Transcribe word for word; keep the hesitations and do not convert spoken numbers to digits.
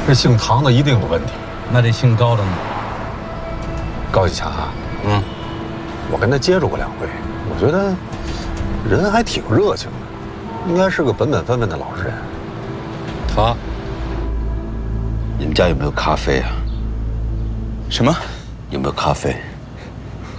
这姓唐的一定有问题。 那这姓高的呢？ 高启强啊， 嗯， 我跟他接触过两回，我觉得人还挺热情的，应该是个本本分分的老实人。 好， 你们家有没有咖啡啊？ 什么？ 有没有咖啡？